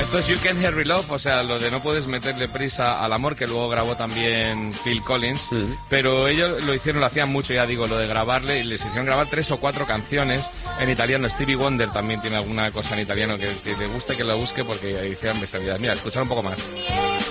Esto es You Can't Hurry Love, o sea, lo de no puedes meterle prisa al amor, que luego grabó también Phil Collins, pero ellos lo hacían mucho, ya digo, lo de grabarle, y les hicieron grabar 3 o 4 canciones en italiano. Stevie Wonder también tiene alguna cosa en italiano que te guste, que lo busque, porque hicieron bestialidad. Mira, escuchar un poco más.